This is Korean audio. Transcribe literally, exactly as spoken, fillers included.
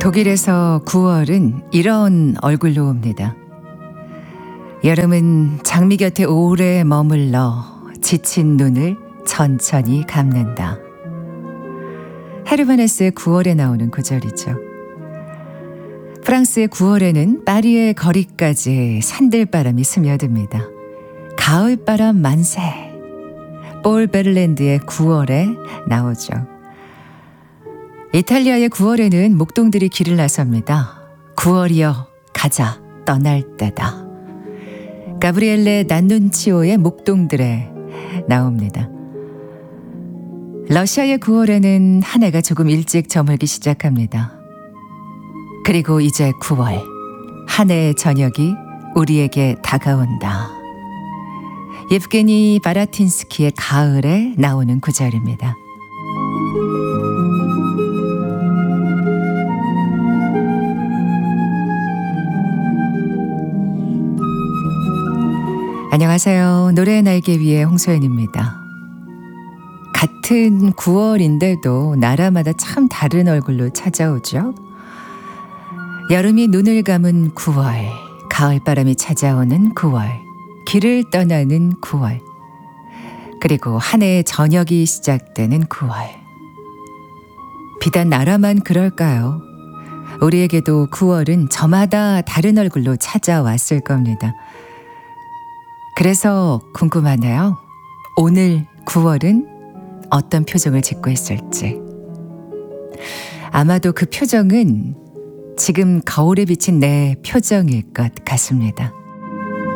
독일에서 구월은 이런 얼굴로 옵니다. 여름은 장미 곁에 오래 머물러 지친 눈을 천천히 감는다. 헤르바네스의 구월에 나오는 구절이죠. 프랑스의 구월에는 파리의 거리까지 산들바람이 스며듭니다. 가을바람 만세. 폴 베를랜드의 구월에 나오죠. 이탈리아의 구월에는 목동들이 길을 나섭니다. 구월이여 가자 떠날 때다. 가브리엘레 난눈치오의 목동들에 나옵니다. 러시아의 구월에는 한 해가 조금 일찍 저물기 시작합니다. 그리고 이제 구월, 한 해의 저녁이 우리에게 다가온다. 예프게니 바라틴스키의 가을에 나오는 구절입니다. 안녕하세요. 노래의 날개 위의 홍소연입니다. 같은 구월인데도 나라마다 참 다른 얼굴로 찾아오죠. 여름이 눈을 감은 구월, 가을바람이 찾아오는 구월, 길을 떠나는 구월, 그리고 한 해의 저녁이 시작되는 구월. 비단 나라만 그럴까요? 우리에게도 구월은 저마다 다른 얼굴로 찾아왔을 겁니다. 그래서 궁금하네요. 오늘 구월은 어떤 표정을 짓고 있을지. 아마도 그 표정은 지금 거울에 비친 내 표정일 것 같습니다.